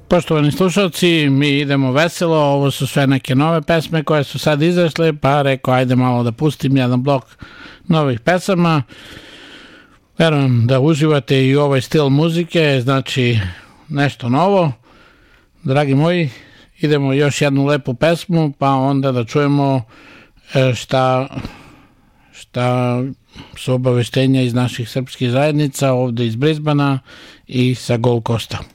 Poštovani slušalci, mi idemo veselo, ovo su sve neke nove pesme koje su sad izašle, pa rekao ajde malo da pustim jedan blok novih pesama. Verujem da uživate i ovaj stil muzike, znači nešto novo. Dragi moji, idemo još jednu lepu pesmu, pa onda da čujemo šta su obaveštenja iz naših srpskih zajednica ovde iz Brisbana i sa Gold Coasta.